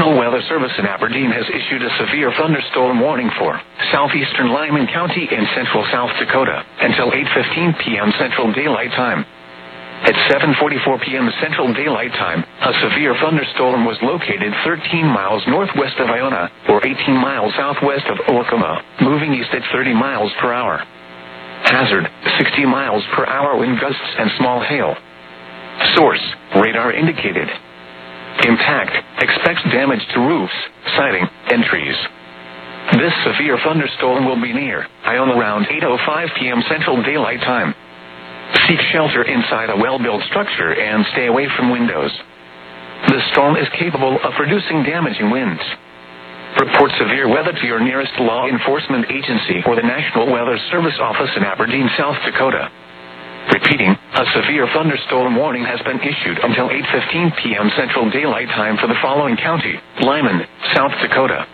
National Weather Service in Aberdeen has issued a severe thunderstorm warning for southeastern Lyman County and central South Dakota until 8:15 p.m. Central Daylight Time. At 7:44 p.m. Central Daylight Time, a severe thunderstorm was located 13 miles northwest of Iona, or 18 miles southwest of Okuma, moving east at 30 miles per hour. Hazard, 60 miles per hour wind gusts and small hail. Source, radar indicated. Impact, expects damage to roofs, siding, and trees. This severe thunderstorm will be near Iona around 8:05 p.m. Central Daylight Time. Seek shelter inside a well-built structure and stay away from windows. The storm is capable of producing damaging winds. Report severe weather to your nearest law enforcement agency or the National Weather Service office in Aberdeen, South Dakota. Repeating, a severe thunderstorm warning has been issued until 8:15 p.m. Central Daylight Time for the following county: Lyman, South Dakota.